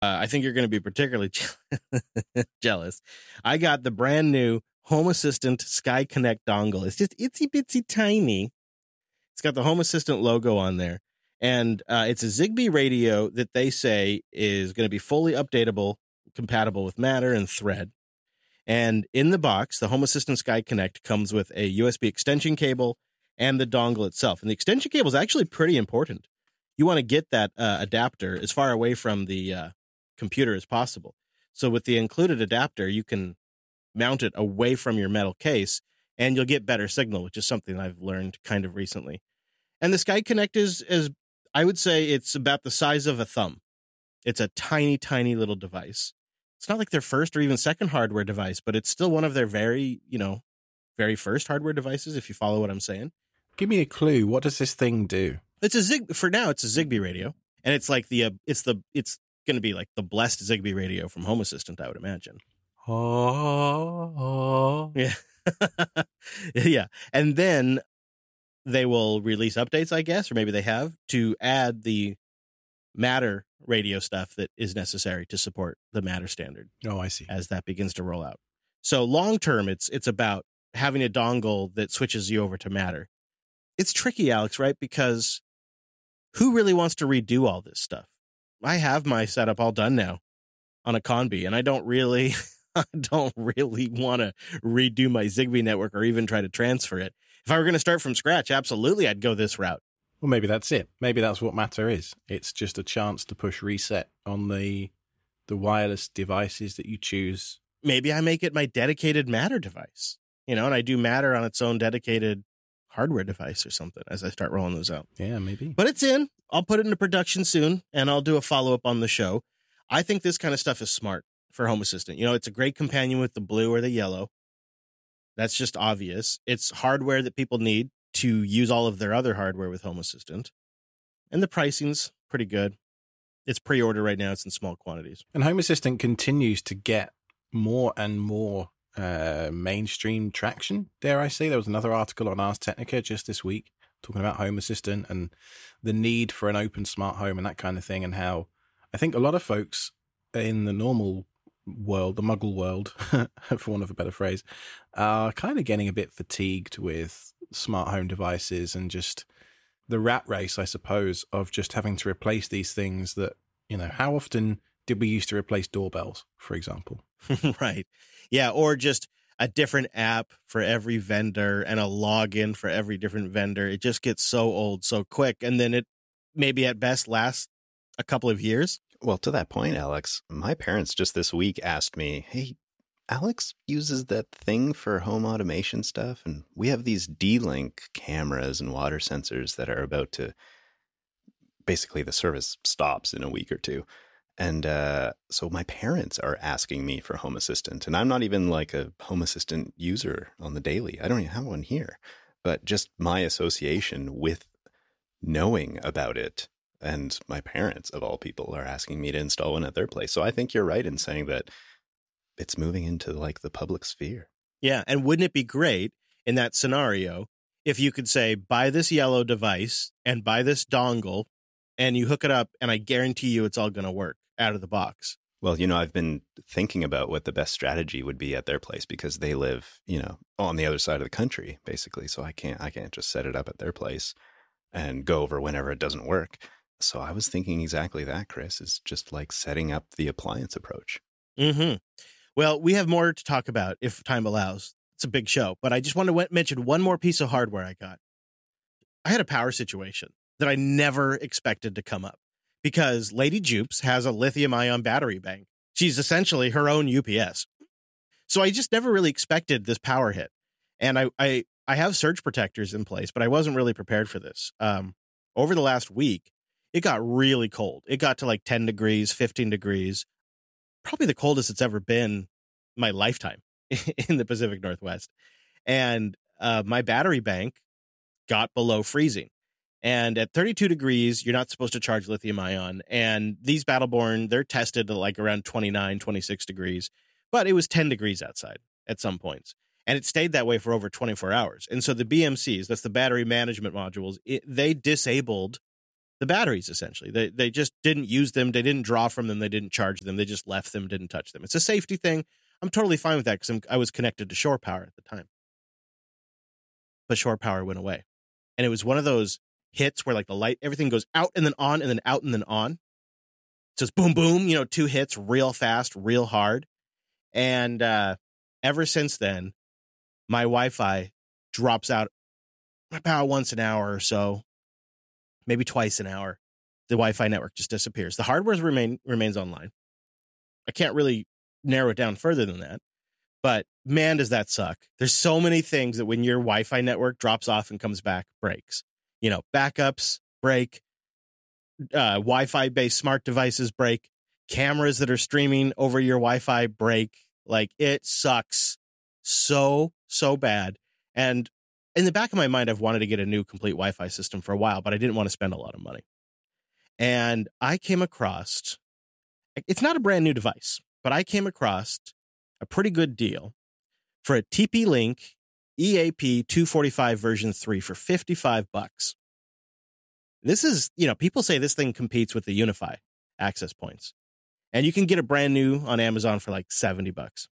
I think you're going to be particularly jealous. I got the brand new Home Assistant Sky Connect dongle. It's just itsy bitsy tiny. It's got the Home Assistant logo on there. And it's a Zigbee radio that they say is going to be fully updatable, compatible with Matter and Thread. And in the box, the Home Assistant Sky Connect comes with a USB extension cable and the dongle itself. And the extension cable is actually pretty important. You want to get that adapter as far away from the computer as possible. So with the included adapter, you can mount it away from your metal case and you'll get better signal, which is something I've learned kind of recently. And the Sky Connect is I would say it's about the size of a thumb. It's a tiny, tiny little device. It's not like their first or even second hardware device, but it's still one of their very first hardware devices, if you follow what I'm saying. Give me a clue. What does this thing do? For now, it's a Zigbee radio. And it's like it's going to be like the blessed Zigbee radio from Home Assistant, I would imagine. Oh. Yeah. Yeah. And then they will release updates, I guess, or maybe they have, to add the Matter radio stuff that is necessary to support the Matter standard. Oh, I see. As that begins to roll out. So long term, it's about having a dongle that switches you over to Matter. It's tricky, Alex, right? Because who really wants to redo all this stuff? I have my setup all done now on a Conbee, and I don't really want to redo my Zigbee network or even try to transfer it. If I were going to start from scratch, absolutely, I'd go this route. Well, maybe that's it. Maybe that's what Matter is. It's just a chance to push reset on the wireless devices that you choose. Maybe I make it my dedicated Matter device, and I do Matter on its own dedicated hardware device or something as I start rolling those out. Yeah, maybe. But it's in. I'll put it into production soon, and I'll do a follow-up on the show. I think this kind of stuff is smart for Home Assistant. It's a great companion with the blue or the yellow. That's just obvious. It's hardware that people need to use all of their other hardware with Home Assistant. And the pricing's pretty good. It's pre-order right now. It's in small quantities. And Home Assistant continues to get more and more mainstream traction, dare I say. There was another article on Ars Technica just this week talking about Home Assistant and the need for an open smart home and that kind of thing, and how I think a lot of folks in the normal world, the muggle world, for want of a better phrase, are kind of getting a bit fatigued with smart home devices and just the rat race, I suppose, of just having to replace these things that, how often did we used to replace doorbells, for example? Right. Yeah. Or just a different app for every vendor and a login for every different vendor. It just gets so old so quick. And then it maybe at best lasts a couple of years. Well, to that point, Alex, my parents just this week asked me, hey, Alex uses that thing for home automation stuff, and we have these D-Link cameras and water sensors that are about to, basically the service stops in a week or two. And so my parents are asking me for Home Assistant, and I'm not even like a Home Assistant user on the daily. I don't even have one here, but just my association with knowing about it. And my parents, of all people, are asking me to install one at their place. So I think you're right in saying that it's moving into like the public sphere. Yeah. And wouldn't it be great in that scenario if you could say, buy this yellow device and buy this dongle and you hook it up and I guarantee you it's all going to work out of the box. Well, I've been thinking about what the best strategy would be at their place because they live, on the other side of the country, basically. So I can't just set it up at their place and go over whenever it doesn't work. So I was thinking exactly that, Chris, is just like setting up the appliance approach. Mm-hmm. Well, we have more to talk about if time allows. It's a big show, but I just want to mention one more piece of hardware I got. I had a power situation that I never expected to come up because Lady Jupes has a lithium-ion battery bank. She's essentially her own UPS. So I just never really expected this power hit. And I have surge protectors in place, but I wasn't really prepared for this. Over the last week, it got really cold. It got to like 10 degrees, 15 degrees, probably the coldest it's ever been in my lifetime in the Pacific Northwest. And my battery bank got below freezing. And at 32 degrees, you're not supposed to charge lithium ion. And these Battleborn, they're tested to like around 29, 26 degrees. But it was 10 degrees outside at some points. And it stayed that way for over 24 hours. And so the BMCs, that's the battery management modules, they disabled the batteries, essentially. They just didn't use them. They didn't draw from them. They didn't charge them. They just left them, didn't touch them. It's a safety thing. I'm totally fine with that because I was connected to shore power at the time. But shore power went away. And it was one of those hits where like the light, everything goes out and then on and then out and then on. So it's boom, boom, 2 hits real fast, real hard. And ever since then, my Wi-Fi drops out about once an hour or so, maybe twice an hour. The Wi-Fi network just disappears. The hardware remains online. I can't really narrow it down further than that. But man, does that suck. There's so many things that when your Wi-Fi network drops off and comes back, breaks. Backups break. Wi-Fi based smart devices break. Cameras that are streaming over your Wi-Fi break. Like, it sucks so bad. And in the back of my mind, I've wanted to get a new complete Wi-Fi system for a while, but I didn't want to spend a lot of money. And I came across, it's not a brand new device, but I came across a pretty good deal for a TP-Link EAP 245 version 3 for $55. This is, people say this thing competes with the Unify access points. And you can get it brand new on Amazon for like $70.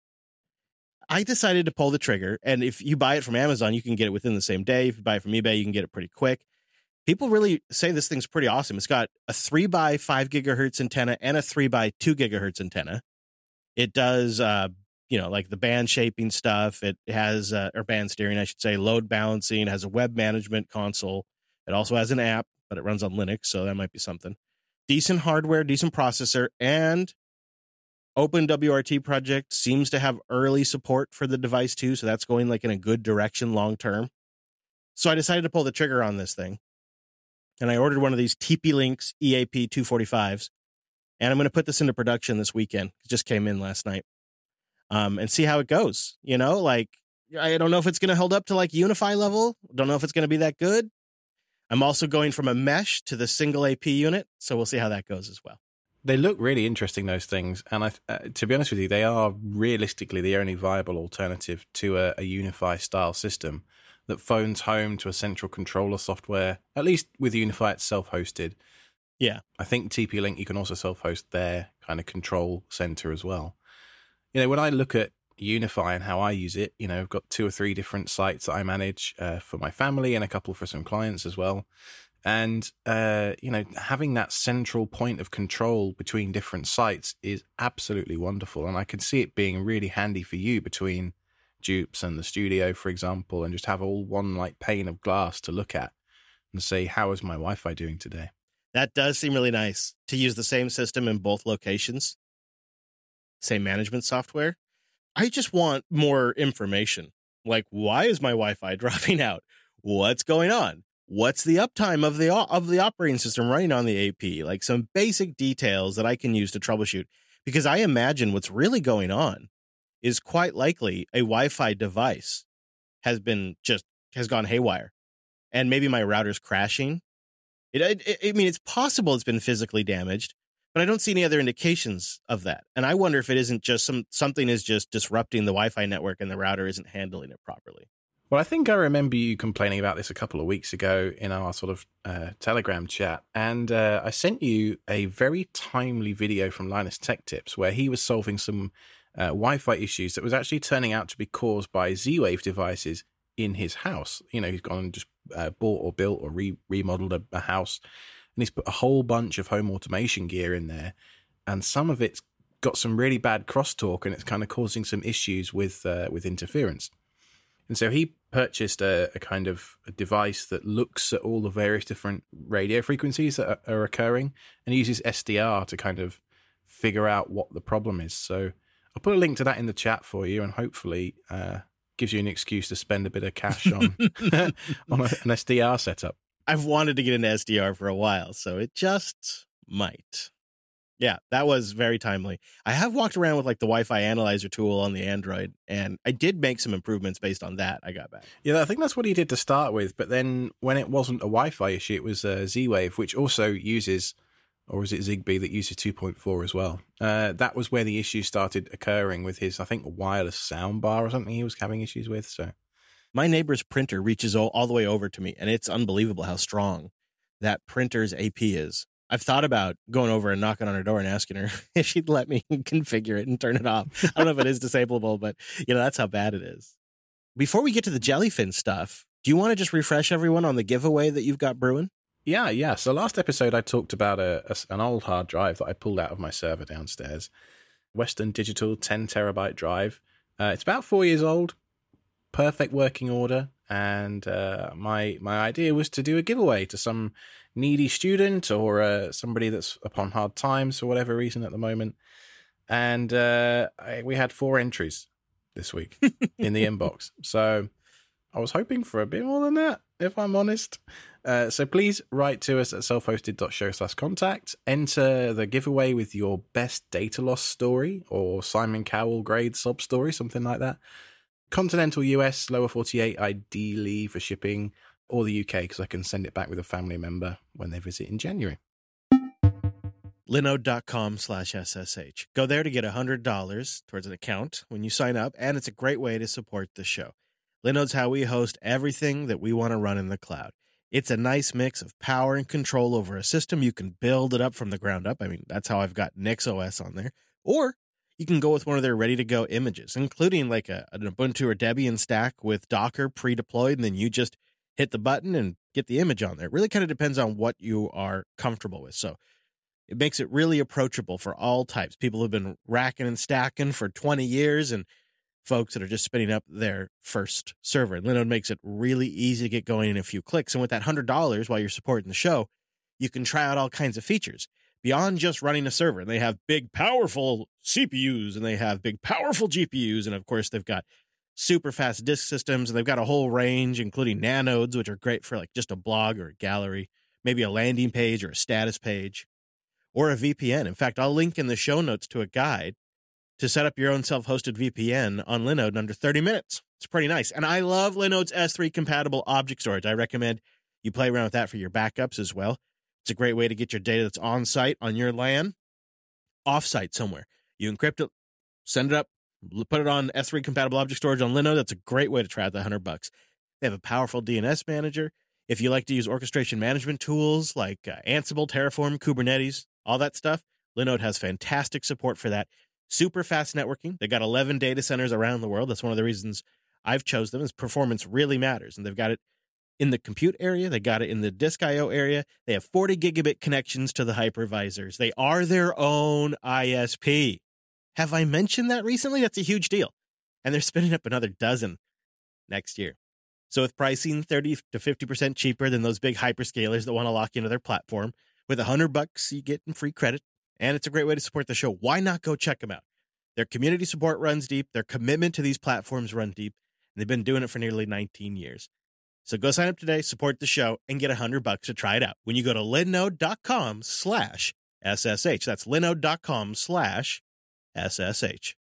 I decided to pull the trigger. And if you buy it from Amazon, you can get it within the same day. If you buy it from eBay, you can get it pretty quick. People really say this thing's pretty awesome. It's got a 3x5 gigahertz antenna and a 3x2 gigahertz antenna. It does, like the band shaping stuff. It has, or band steering, I should say, load balancing. It has a web management console. It also has an app, but it runs on Linux, so that might be something. Decent hardware, decent processor, and OpenWRT project seems to have early support for the device too, so that's going like in a good direction long term. So I decided to pull the trigger on this thing, and I ordered one of these TP-Links EAP 245s, and I'm going to put this into production this weekend. It just came in last night, and see how it goes. Like, I don't know if it's going to hold up to like Unify level. Don't know if it's going to be that good. I'm also going from a mesh to the single AP unit, so we'll see how that goes as well. They look really interesting, those things. And to be honest with you, they are realistically the only viable alternative to a Unify style system that phones home to a central controller software, at least with Unify it's self-hosted. Yeah. I think TP-Link, you can also self-host their kind of control center as well. When I look at Unify and how I use it, I've got 2 or 3 different sites that I manage for my family and a couple for some clients as well. And, having that central point of control between different sites is absolutely wonderful. And I can see it being really handy for you between Dupes and the studio, for example, and just have all one like pane of glass to look at and say, how is my Wi-Fi doing today? That does seem really nice to use the same system in both locations, same management software. I just want more information. Like, why is my Wi-Fi dropping out? What's going on? What's the uptime of the operating system running on the AP? Like some basic details that I can use to troubleshoot. Because I imagine what's really going on is quite likely a Wi-Fi device has gone haywire. And maybe my router's crashing. It's possible it's been physically damaged, but I don't see any other indications of that. And I wonder if it isn't just something is just disrupting the Wi-Fi network and the router isn't handling it properly. Well, I think I remember you complaining about this a couple of weeks ago in our sort of Telegram chat. And I sent you a very timely video from Linus Tech Tips where he was solving some Wi-Fi issues that was actually turning out to be caused by Z-Wave devices in his house. He's gone and just bought or built or remodeled a house. And he's put a whole bunch of home automation gear in there. And some of it's got some really bad crosstalk and it's kind of causing some issues with interference. And so he purchased a kind of a device that looks at all the various different radio frequencies that are occurring and uses SDR to kind of figure out what the problem is. So I'll put a link to that in the chat for you and hopefully gives you an excuse to spend a bit of cash on, on an SDR setup. I've wanted to get into SDR for a while, so it just might. Yeah, that was very timely. I have walked around with like the Wi-Fi analyzer tool on the Android, and I did make some improvements based on that. I got back. Yeah, I think that's what he did to start with. But then when it wasn't a Wi-Fi issue, it was Z-Wave, which also uses, or is it Zigbee that uses 2.4 as well? That was where the issues started occurring with his, I think, wireless soundbar or something he was having issues with. So my neighbor's printer reaches all the way over to me, and it's unbelievable how strong that printer's AP is. I've thought about going over and knocking on her door and asking her if she'd let me configure it and turn it off. I don't know if it is disableable, but that's how bad it is. Before we get to the Jellyfin stuff, do you want to just refresh everyone on the giveaway that you've got brewing? Yeah. So last episode, I talked about an old hard drive that I pulled out of my server downstairs. Western Digital 10 terabyte drive. It's about 4 years old. Perfect working order. And my idea was to do a giveaway to some needy student or somebody that's upon hard times for whatever reason at the moment. And we had 4 entries this week in the inbox. So I was hoping for a bit more than that, if I'm honest. So please write to us at selfhosted.show/contact. Enter the giveaway with your best data loss story or Simon Cowell grade sub story, something like that. Continental US, lower 48, ideally for shipping, or the UK, because I can send it back with a family member when they visit in January. Linode.com/SSH. Go there to get $100 towards an account when you sign up, and it's a great way to support the show. Linode's how we host everything that we want to run in the cloud. It's a nice mix of power and control over a system. You can build it up from the ground up. I mean, that's how I've got NixOS on there. Or you can go with one of their ready-to-go images, including like an Ubuntu or Debian stack with Docker pre-deployed, and then you just hit the button and get the image on there. It really kind of depends on what you are comfortable with. So it makes it really approachable for all types. People who've been racking and stacking for 20 years and folks that are just spinning up their first server. And Linode makes it really easy to get going in a few clicks. And with that $100 while you're supporting the show, you can try out all kinds of features beyond just running a server. And they have big, powerful CPUs, and they have big, powerful GPUs. And of course, they've got super fast disk systems, and they've got a whole range, including nanodes, which are great for like just a blog or a gallery, maybe a landing page or a status page, or a VPN. In fact, I'll link in the show notes to a guide to set up your own self-hosted VPN on Linode in under 30 minutes. It's pretty nice. And I love Linode's S3 compatible object storage. I recommend you play around with that for your backups as well. It's a great way to get your data that's on site on your LAN, off site somewhere. You encrypt it, send it up, put it on S3 compatible object storage on Linode. That's a great way to try out that $100. They have a powerful DNS manager. If you like to use orchestration management tools like Ansible, Terraform, Kubernetes, all that stuff, Linode has fantastic support for that. Super fast networking. They got 11 data centers around the world. That's one of the reasons I've chose them, is performance really matters. And they've got it in the compute area. They got it in the disk IO area. They have 40 gigabit connections to the hypervisors. They are their own ISP. Have I mentioned that recently? That's a huge deal. And they're spinning up another dozen next year. So with pricing 30 to 50% cheaper than those big hyperscalers that want to lock into their platform, with $100 you get in free credit. And it's a great way to support the show. Why not go check them out? Their community support runs deep. Their commitment to these platforms run deep. And they've been doing it for nearly 19 years. So go sign up today, support the show, and get $100 to try it out when you go to linode.com/SSH. That's linode.com/SSH.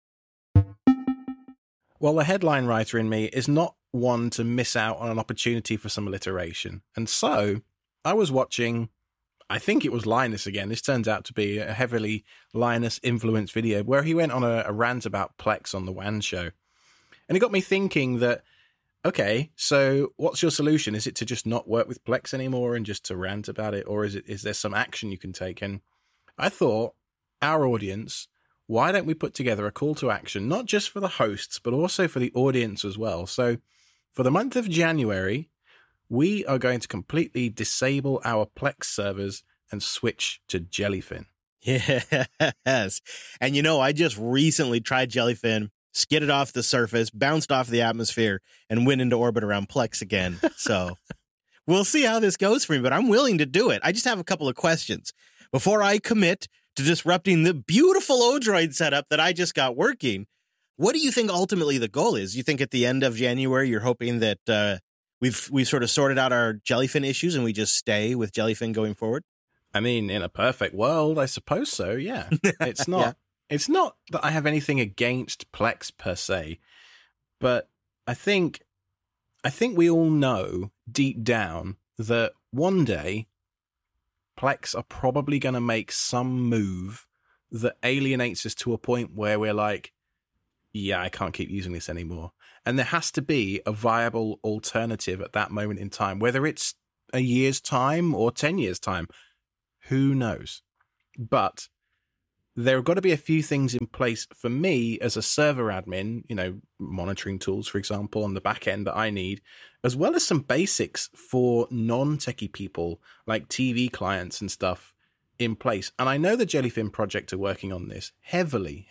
Well, the headline writer in me is not one to miss out on an opportunity for some alliteration. And so I was watching, I think it was Linus again. This turns out to be a heavily Linus-influenced video where he went on a rant about Plex on the WAN show. And it got me thinking that, okay, so what's your solution? Is it to just not work with Plex anymore and just to rant about it? Or is there some action you can take? And I thought, our audience, why don't we put together a call to action, not just for the hosts, but also for the audience as well? So for the month of January, we are going to completely disable our Plex servers and switch to Jellyfin. Yes. And I just recently tried Jellyfin, skidded off the surface, bounced off the atmosphere, and went into orbit around Plex again. So we'll see how this goes for me, but I'm willing to do it. I just have a couple of questions before I commit to disrupting the beautiful Odroid setup that I just got working. What do you think ultimately the goal is? You think at the end of January, you're hoping that we've sort of sorted out our Jellyfin issues and we just stay with Jellyfin going forward? I mean, in a perfect world, I suppose so. Yeah. It's not, Yeah. It's not that I have anything against Plex per se, but I think we all know deep down that one day Plex are probably going to make some move that alienates us to a point where we're like, yeah, I can't keep using this anymore. And there has to be a viable alternative at that moment in time, whether it's a year's time or 10 years' time? Who knows? But there have got to be a few things in place for me as a server admin, monitoring tools, for example, on the back end that I need, as well as some basics for non-techie people like TV clients and stuff in place. And I know the Jellyfin project are working on this heavily.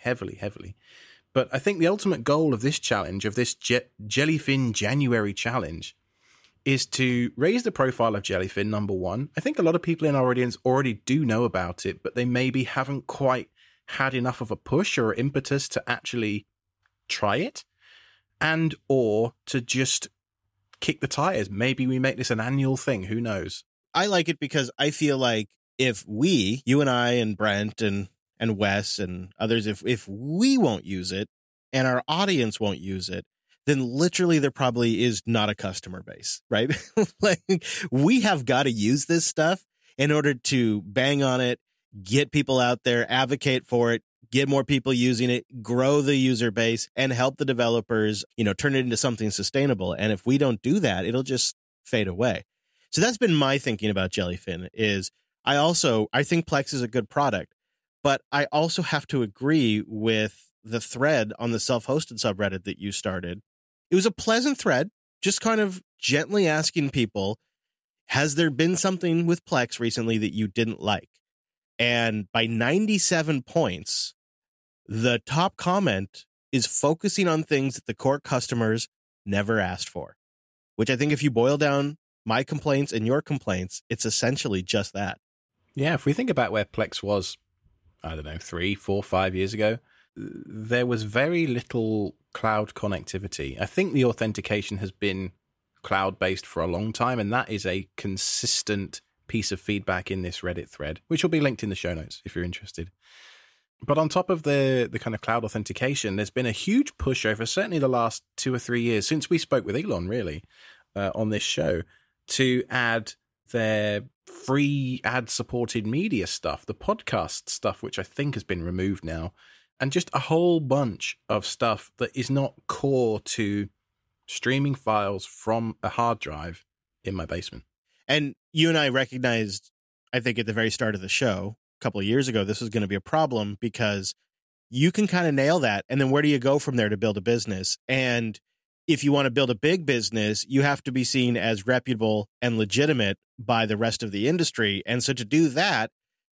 But I think the ultimate goal of this challenge, of this Jellyfin January challenge, is to raise the profile of Jellyfin, number one. I think a lot of people in our audience already do know about it, but they maybe haven't quite had enough of a push or impetus to actually try it, and or to just kick the tires. Maybe we make this an annual thing. Who knows? I like it because I feel like if you and I and Brent and Wes and others, if we won't use it and our audience won't use it, then literally there probably is not a customer base, right? Like, we have got to use this stuff in order to bang on it, get people out there, advocate for it, get more people using it, grow the user base, and help the developers, turn it into something sustainable. And if we don't do that, it'll just fade away. So that's been my thinking about Jellyfin. Is I think Plex is a good product, but I also have to agree with the thread on the self-hosted subreddit that you started. It was a pleasant thread, just kind of gently asking people, has there been something with Plex recently that you didn't like? And by 97 points, the top comment is focusing on things that the core customers never asked for, which I think if you boil down my complaints and your complaints, it's essentially just that. Yeah, if we think about where Plex was, I don't know, 3, 4, 5 years ago, there was very little cloud connectivity. I think the authentication has been cloud-based for a long time, and that is a consistent piece of feedback in this Reddit thread, which will be linked in the show notes if you're interested. But on top of the kind of cloud authentication, there's been a huge push over certainly the last 2 or 3 years since we spoke with Elon, really, on this show, to add their free ad-supported media stuff, the podcast stuff, which I think has been removed now, and just a whole bunch of stuff that is not core to streaming files from a hard drive in my basement. And you and I recognized, I think at the very start of the show, a couple of years ago, this was going to be a problem because you can kind of nail that. And then where do you go from there to build a business? And if you want to build a big business, you have to be seen as reputable and legitimate by the rest of the industry. And so to do that,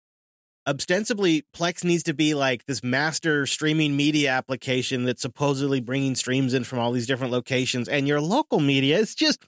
ostensibly, Plex needs to be like this master streaming media application that's supposedly bringing streams in from all these different locations. And your local media is just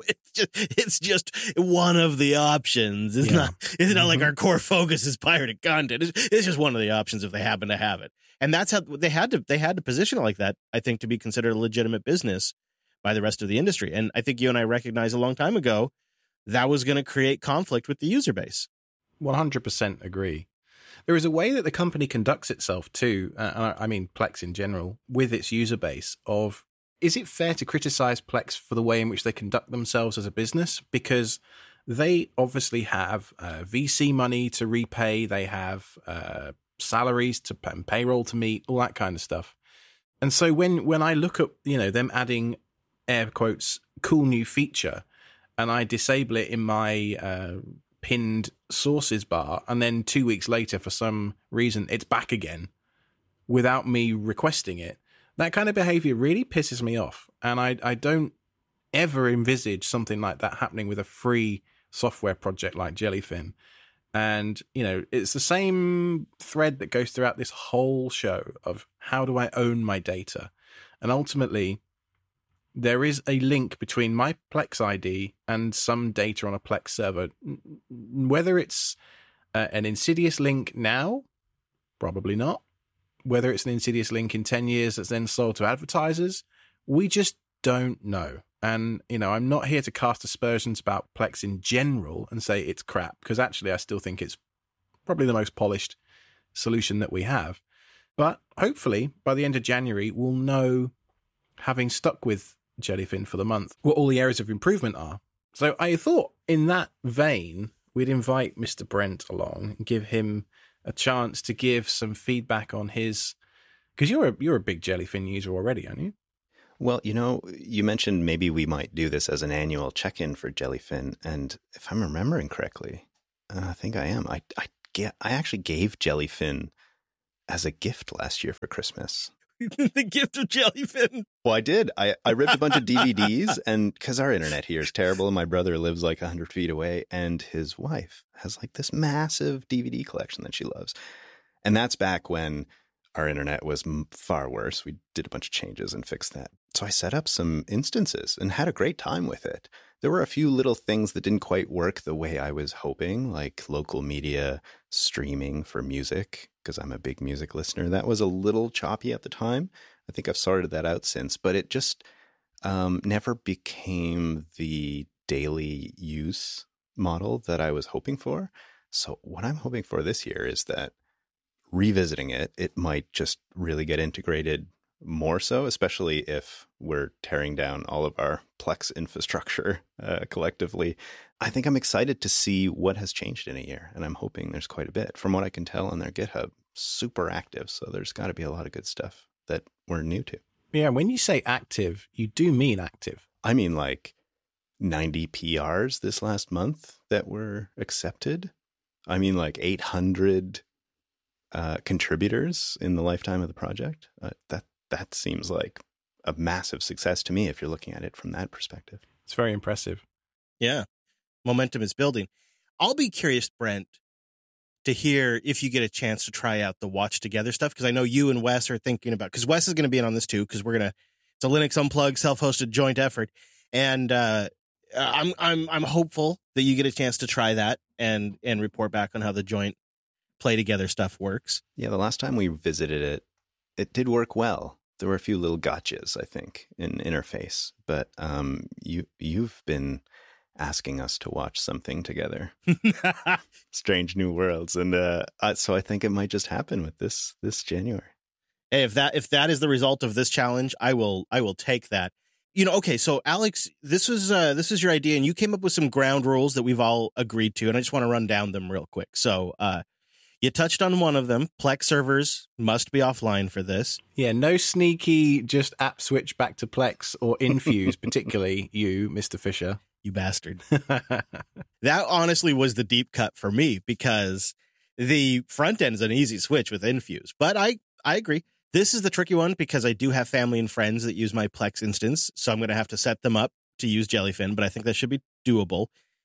one of the options. It's not like our core focus is pirated content. It's just one of the options if they happen to have it. And that's how they had to position it like that, I think, to be considered a legitimate business by the rest of the industry. And I think you and I recognized a long time ago that was going to create conflict with the user base. 100% agree. There is a way that the company conducts itself too, I mean Plex in general, with its user base of, is it fair to criticize Plex for the way in which they conduct themselves as a business? Because they obviously have VC money to repay, they have salaries to and payroll to meet, all that kind of stuff. And so when I look at, them adding air quotes cool new feature, and I disable it in my pinned sources bar, and then 2 weeks later, for some reason, it's back again without me requesting it, that kind of behavior really pisses me off. And I don't ever envisage something like that happening with a free software project like Jellyfin. And, it's the same thread that goes throughout this whole show of how do I own my data? And ultimately, there is a link between my Plex ID and some data on a Plex server. Whether it's an insidious link now, probably not. Whether it's an insidious link in 10 years that's then sold to advertisers, we just don't know. And, I'm not here to cast aspersions about Plex in general and say it's crap, because actually I still think it's probably the most polished solution that we have. But hopefully by the end of January, we'll know, having stuck with Jellyfin for the month, what all the areas of improvement are. So I thought in that vein, we'd invite Mr. Brent along and give him a chance to give some feedback on his, because you're a big Jellyfin user already, aren't you? Well, you mentioned maybe we might do this as an annual check-in for Jellyfin, and if I'm remembering correctly, I think I am. I actually gave Jellyfin as a gift last year for Christmas. The gift of Jellyfin. Well, I did. I ripped a bunch of DVDs, and because our internet here is terrible, and my brother lives like 100 feet away, and his wife has like this massive DVD collection that she loves. And that's back when our internet was far worse. We did a bunch of changes and fixed that. So I set up some instances and had a great time with it. There were a few little things that didn't quite work the way I was hoping, like local media streaming for music, because I'm a big music listener. That was a little choppy at the time. I think I've sorted that out since, but it just never became the daily use model that I was hoping for. So what I'm hoping for this year is that revisiting it, it might just really get integrated more so, especially if we're tearing down all of our Plex infrastructure collectively. I think I'm excited to see what has changed in a year, and I'm hoping there's quite a bit. From what I can tell on their GitHub, super active, so there's got to be a lot of good stuff that we're new to. Yeah, when you say active, you do mean active. I mean like 90 PRs this last month that were accepted. I mean like 800 contributors in the lifetime of the project. That seems like a massive success to me if you're looking at it from that perspective. It's very impressive. Yeah. Momentum is building. I'll be curious, Brent, to hear if you get a chance to try out the Watch Together stuff, because I know you and Wes are thinking about, because Wes is going to be in on this too, because it's a Linux Unplugged self-hosted joint effort. And I'm hopeful that you get a chance to try that and report back on how the joint play together stuff works. Yeah, the last time we visited it, it did work well. There were a few little gotchas, I think, in interface, but you've been asking us to watch something together. Strange New Worlds, and so I think it might just happen with this January. Hey, if that is the result of this challenge, I will take that. Okay, so Alex, this was your idea, and you came up with some ground rules that we've all agreed to, and I just want to run down them real quick. So, you touched on one of them. Plex servers must be offline for this. Yeah, no sneaky just app switch back to Plex or Infuse, particularly you, Mr. Fisher. You bastard. That honestly was the deep cut for me, because the front end is an easy switch with Infuse. But I agree. This is the tricky one, because I do have family and friends that use my Plex instance, so I'm going to have to set them up to use Jellyfin, but I think that should be doable.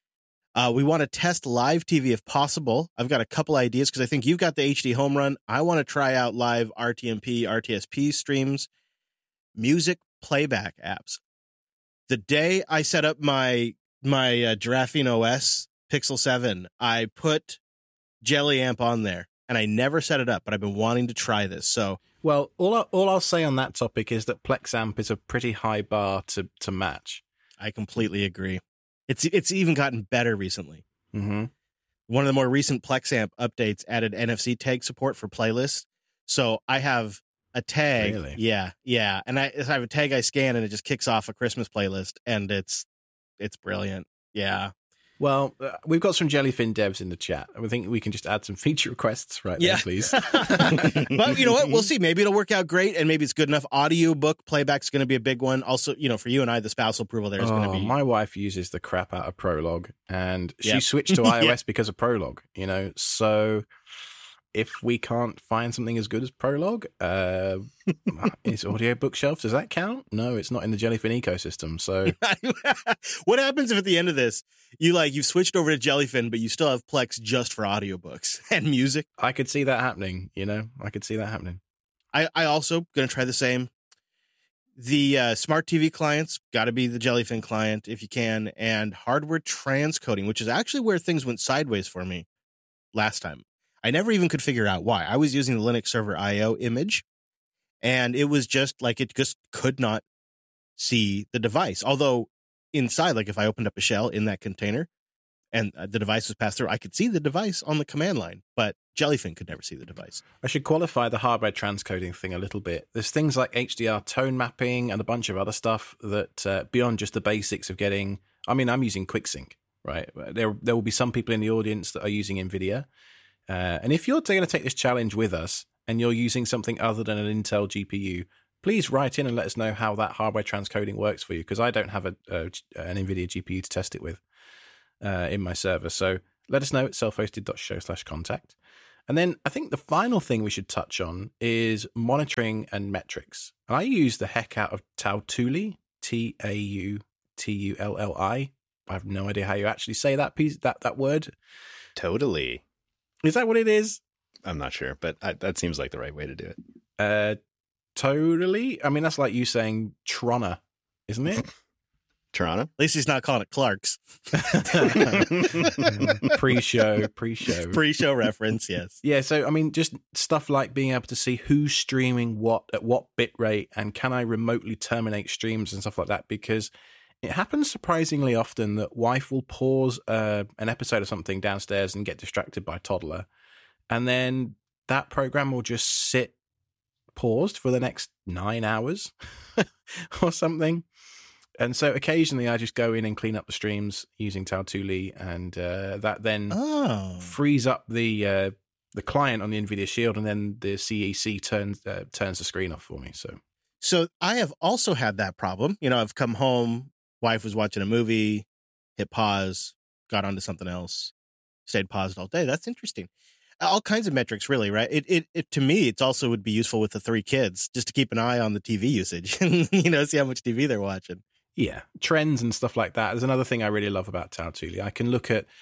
We want to test live TV if possible. I've got a couple ideas, because I think you've got the HD home run. I want to try out live RTMP, RTSP streams, music playback apps. The day I set up my Giraffine OS Pixel 7, I put Jelly Amp on there, and I never set it up, but I've been wanting to try this. So, well, all I'll say on that topic is that Plex Amp is a pretty high bar to match. I completely agree. It's even gotten better recently. Mm-hmm. One of the more recent Plex Amp updates added NFC tag support for playlists. So I have a tag. Really? Yeah. And I have a tag I scan, and it just kicks off a Christmas playlist, and it's brilliant. Yeah. Well, we've got some Jellyfin devs in the chat. I think we can just add some feature requests right there, please. But you know what? We'll see. Maybe it'll work out great, and maybe it's good enough. Audiobook playback's going to be a big one. Also, for you and I, the spousal approval there is going to be... My wife uses the crap out of Prolog, and she switched to iOS because of Prolog, so... If we can't find something as good as Prolog, is Audio Bookshelf, does that count? No, it's not in the Jellyfin ecosystem. So, what happens if at the end of this you've switched over to Jellyfin, but you still have Plex just for audiobooks and music? I could see that happening. I could see that happening. I also gonna try the same. The smart TV clients got to be the Jellyfin client if you can, and hardware transcoding, which is actually where things went sideways for me last time. I never even could figure out why. I was using the Linux Server IO image, and it was just like it just could not see the device. Although inside, like if I opened up a shell in that container and the device was passed through, I could see the device on the command line, but Jellyfin could never see the device. I should qualify the hardware transcoding thing a little bit. There's things like HDR tone mapping and a bunch of other stuff that beyond just the basics of getting... I mean, I'm using QuickSync, right? There will be some people in the audience that are using NVIDIA. And if you're going to take this challenge with us and you're using something other than an Intel GPU, please write in and let us know how that hardware transcoding works for you, because I don't have an NVIDIA GPU to test it with in my server. So let us know at selfhosted.show/contact. And then I think the final thing we should touch on is monitoring and metrics. I use the heck out of Tautulli, Tautulli. I have no idea how you actually say that word. Totally. Is that what it is? I'm not sure, but that seems like the right way to do it. Totally. I mean, that's like you saying Trona, isn't it? Toronto? At least he's not calling it Clark's. Pre-show. Pre-show reference, yes. Yeah, so I mean, just stuff like being able to see who's streaming what at what bit rate, and can I remotely terminate streams and stuff like that, because it happens surprisingly often that wife will pause an episode of something downstairs and get distracted by toddler, and then that program will just sit paused for the next 9 hours or something. And so occasionally I just go in and clean up the streams using Tautulli, and that then frees up the client on the NVIDIA Shield, and then the CEC turns the screen off for me. So I have also had that problem. You know, I've come home, wife was watching a movie, hit pause, got onto something else, stayed paused all day. That's interesting. All kinds of metrics, really, right? It to me, it also would be useful with the 3 kids, just to keep an eye on the TV usage and, you know, see how much TV they're watching. Yeah, trends and stuff like that. There's another thing I really love about Tautulli. I can look at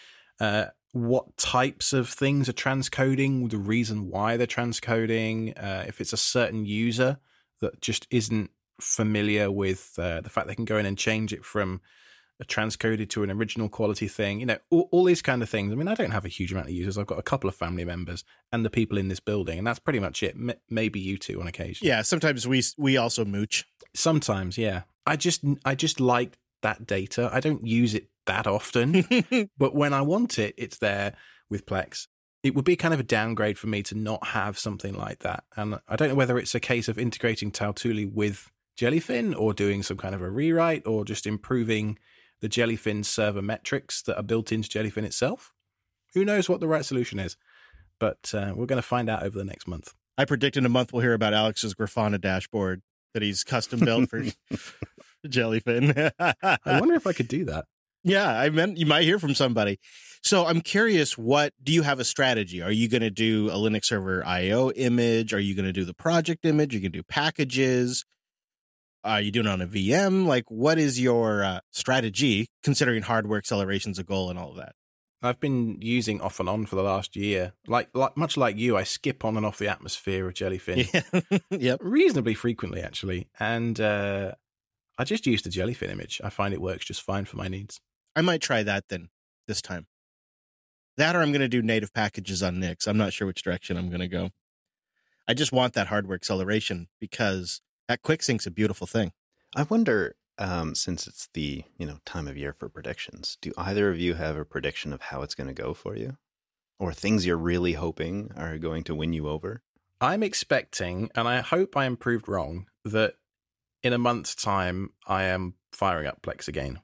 what types of things are transcoding, the reason why they're transcoding, if it's a certain user that just isn't familiar with the fact they can go in and change it from a transcoded to an original quality thing, you know, all these kind of things. I mean, I don't have a huge amount of users. I've got a couple of family members and the people in this building, and that's pretty much it. Maybe you two on occasion. Yeah, sometimes we also mooch. Sometimes, yeah. I just like that data. I don't use it that often, but when I want it, it's there with Plex. It would be kind of a downgrade for me to not have something like that. And I don't know whether it's a case of integrating Tautulli with Jellyfin, or doing some kind of a rewrite, or just improving the Jellyfin server metrics that are built into Jellyfin itself. Who knows what the right solution is? But we're going to find out over the next month. I predict in a month we'll hear about Alex's Grafana dashboard that he's custom built for Jellyfin. I wonder if I could do that. Yeah, I meant you might hear from somebody. So I'm curious, do you have a strategy? Are you going to do a Linux server IO image? Are you going to do the project image? Are you going to do packages? Are you doing it on a VM? Like, what is your strategy, considering hardware acceleration's a goal and all of that? I've been using off and on for the last year. Like much like you, I skip on and off the atmosphere of Jellyfin. Yeah. Yep. Reasonably frequently, actually. And I just use the Jellyfin image. I find it works just fine for my needs. I might try that then this time. That, or I'm going to do native packages on Nix. I'm not sure which direction I'm going to go. I just want that hardware acceleration because that QuickSync's a beautiful thing. I wonder, since it's the time of year for predictions, do either of you have a prediction of how it's going to go for you? Or things you're really hoping are going to win you over? I'm expecting, and I hope I am proved wrong, that in a month's time I am firing up Plex again.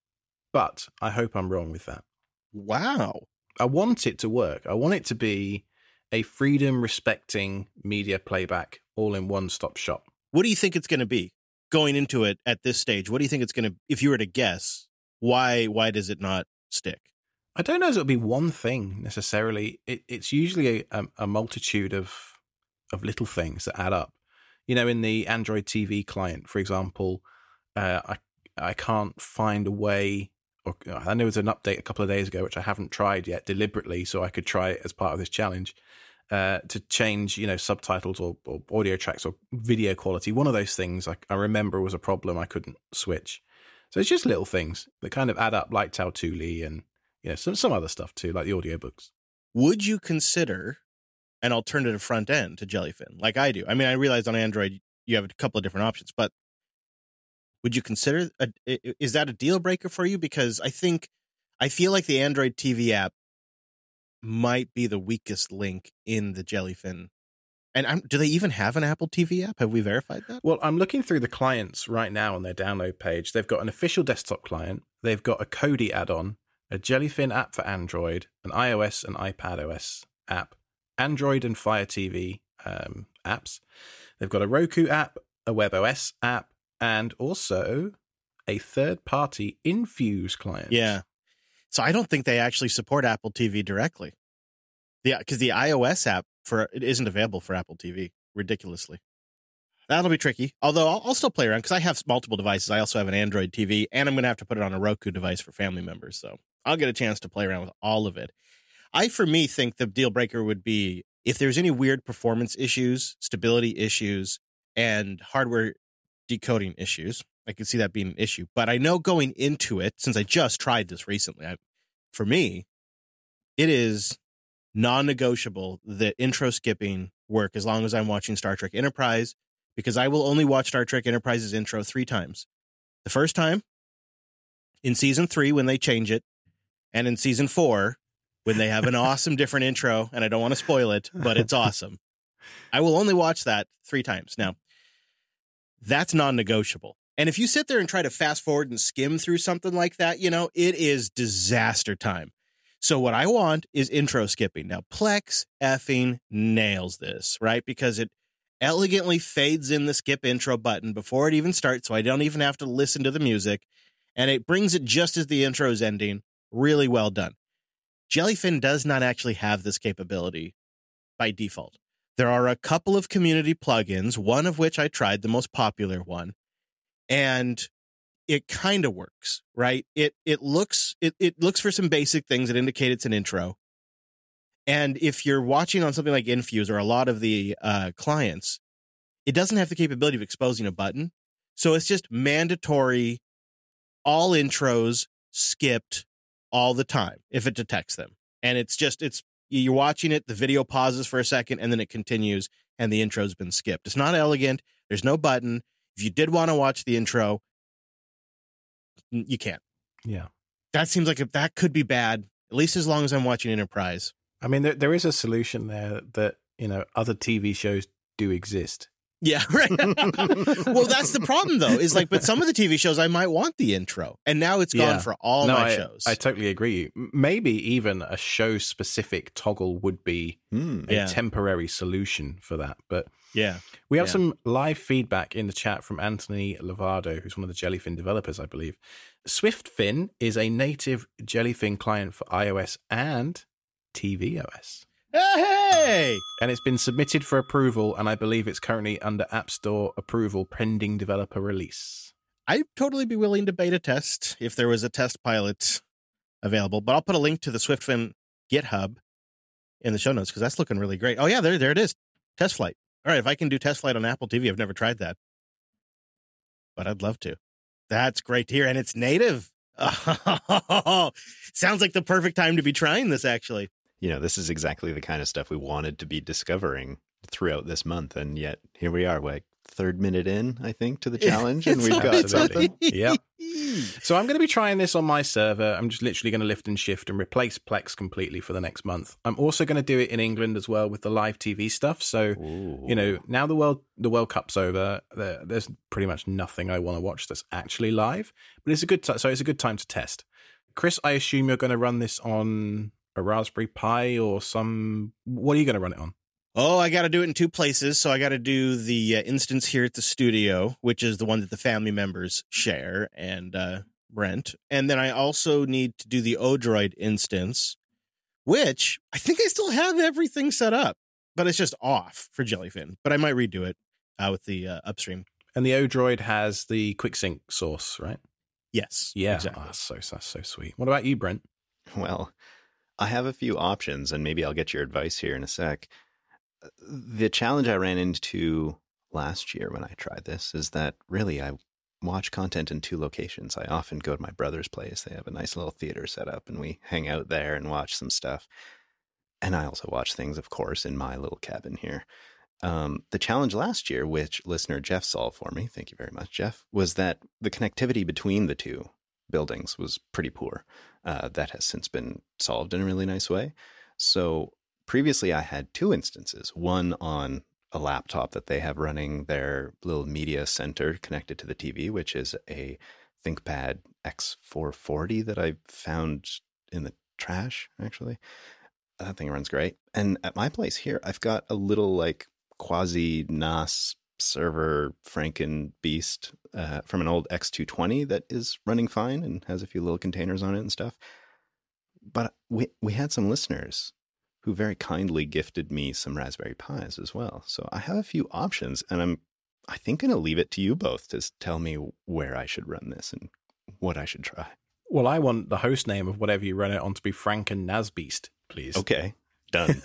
But I hope I'm wrong with that. Wow. I want it to work. I want it to be a freedom-respecting media playback all-in-one-stop shop. What do you think it's going to be going into it at this stage? What do you think it's going to, if you were to guess, why does it not stick? I don't know if it'll be one thing necessarily. It's usually a multitude of little things that add up. You know, in the Android TV client, for example, I can't find a way, or I know there was an update a couple of days ago, which I haven't tried yet deliberately, so I could try it as part of this challenge, to change, subtitles or audio tracks or video quality. One of those things I remember was a problem. I couldn't switch. So it's just little things that kind of add up, like Tautulli and some other stuff too, like the audiobooks. Would you consider an alternative front end to Jellyfin, like I do? I mean, I realize on Android you have a couple of different options, but would you consider is that a deal breaker for you? Because I feel like the Android TV app might be the weakest link in the Jellyfin. And do they even have an Apple TV app? Have we verified that? Well, I'm looking through the clients right now on their download page. They've got an official desktop client. They've got a Kodi add-on, a Jellyfin app for Android, an iOS and iPadOS app, Android and Fire TV apps. They've got a Roku app, a WebOS app, and also a third-party Infuse client. Yeah. So I don't think they actually support Apple TV directly. Yeah, because the iOS app it isn't available for Apple TV, ridiculously. That'll be tricky. Although I'll still play around because I have multiple devices. I also have an Android TV, and I'm going to have to put it on a Roku device for family members. So I'll get a chance to play around with all of it. For me, think the deal breaker would be if there's any weird performance issues, stability issues, and hardware decoding issues. I could see that being an issue. But I know going into it, since I just tried this recently, for me, it is non-negotiable that intro skipping work as long as I'm watching Star Trek Enterprise, because I will only watch Star Trek Enterprise's intro 3 times. The first time in season 3 when they change it, and in season 4 when they have an awesome different intro, and I don't want to spoil it, but it's awesome. I will only watch that 3 times. Now, that's non-negotiable. And if you sit there and try to fast forward and skim through something like that, it is disaster time. So what I want is intro skipping. Now, Plex effing nails this, right? Because it elegantly fades in the skip intro button before it even starts, so I don't even have to listen to the music. And it brings it just as the intro is ending. Really well done. Jellyfin does not actually have this capability by default. There are a couple of community plugins, one of which I tried, the most popular one, and it kind of works, right? It looks for some basic things that indicate it's an intro. And if you're watching on something like Infuse or a lot of the clients, it doesn't have the capability of exposing a button. So it's just mandatory, all intros skipped all the time if it detects them. And you're watching it, the video pauses for a second, and then it continues, and the intro's been skipped. It's not elegant. There's no button. If you did want to watch the intro, you can't. Yeah. That seems like that could be bad, at least as long as I'm watching Enterprise. I mean, there is a solution there that, other TV shows do exist. Yeah, right. Well, that's the problem, though, is but some of the TV shows I might want the intro, and now it's gone for all my shows. I totally agree. Maybe even a show-specific toggle would be a temporary solution for that. But yeah, we have some live feedback in the chat from Anthony Lovardo, who's one of the Jellyfin developers, I believe. SwiftFin is a native Jellyfin client for iOS and tvOS. Hey! And it's been submitted for approval, and I believe it's currently under App Store approval pending developer release. I'd totally be willing to beta test if there was a test pilot available, but I'll put a link to the SwiftFin GitHub in the show notes because that's looking really great. Oh, yeah, there it is. Test flight. All right, if I can do test flight on Apple TV, I've never tried that, but I'd love to. That's great to hear, and it's native. Oh, sounds like the perfect time to be trying this, actually. This is exactly the kind of stuff we wanted to be discovering throughout this month. And yet here we are, 3rd minute in, I think, to the challenge. And we've got something. Yep. So I'm going to be trying this on my server. I'm just literally going to lift and shift and replace Plex completely for the next month. I'm also going to do it in England as well with the live TV stuff. So, now the World Cup's over. There's pretty much nothing I want to watch that's actually live. But it's a good so it's a good time to test. Chris, I assume you're going to run this on a Raspberry Pi or what are you going to run it on? Oh, I got to do it in 2 places. So I got to do the instance here at the studio, which is the one that the family members share and rent. And then I also need to do the Odroid instance, which I think I still have everything set up, but it's just off for Jellyfin. But I might redo it with the upstream. And the Odroid has the QuickSync source, right? Yes. Yeah. Exactly. Oh, that's so sweet. What about you, Brent? Well, I have a few options, and maybe I'll get your advice here in a sec. The challenge I ran into last year when I tried this is that really I watch content in 2 locations. I often go to my brother's place. They have a nice little theater set up, and we hang out there and watch some stuff. And I also watch things, of course, in my little cabin here. The challenge last year, which listener Jeff solved for me, thank you very much, Jeff, was that the connectivity between the 2 buildings was pretty poor. That has since been solved in a really nice way. So previously I had 2 instances, one on a laptop that they have running their little media center connected to the TV, which is a ThinkPad X440 that I found in the trash, actually. That thing runs great. And at my place here, I've got a little quasi NAS server Franken beast from an old X220 that is running fine and has a few little containers on it and stuff. But we had some listeners who very kindly gifted me some Raspberry Pis as well. So I have a few options, and I think going to leave it to you both to tell me where I should run this and what I should try. Well, I want the host name of whatever you run it on to be Franken Nasbeast, please. Okay, done.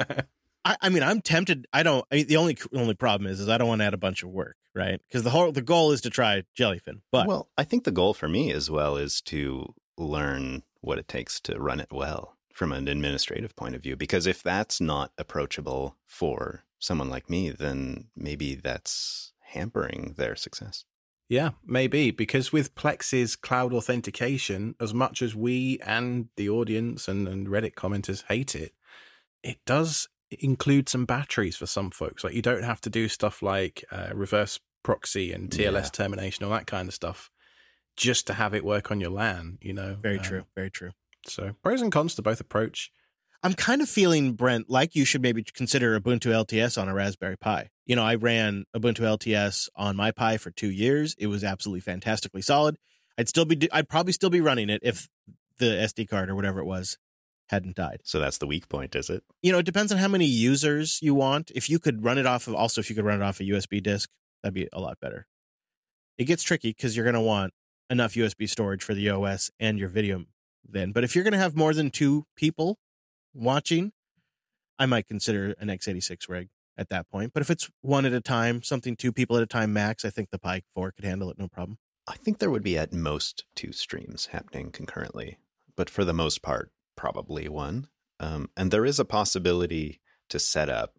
I mean, I'm tempted. The only problem is I don't want to add a bunch of work, right? Because the goal is to try Jellyfin. But well, I think the goal for me as well is to learn what it takes to run it well from an administrative point of view. Because if that's not approachable for someone like me, then maybe that's hampering their success. Yeah, maybe, because with Plex's cloud authentication, as much as we and the audience and Reddit commenters hate it, it does include some batteries for some folks. Like, you don't have to do stuff like reverse proxy and TLS termination, all that kind of stuff, just to have it work on your LAN, you know? Very true. Very true. So pros and cons to both approach. I'm kind of feeling, Brent, like you should maybe consider Ubuntu LTS on a Raspberry Pi. You know, I ran Ubuntu LTS on my Pi for 2 years. It was absolutely fantastically solid. I'd probably still be running it if the SD card or whatever it was hadn't died. So that's the weak point, is it? You know, it depends on how many users you want. If you could run it off of a USB disk, that'd be a lot better. It gets tricky because you're going to want enough USB storage for the OS and your video then. But if you're going to have more than 2 people watching, I might consider an x86 rig at that point. But if it's one at a time, 2 people at a time max, I think the Pi 4 could handle it, no problem. I think there would be at most 2 streams happening concurrently, but for the most part, probably one. And there is a possibility to set up,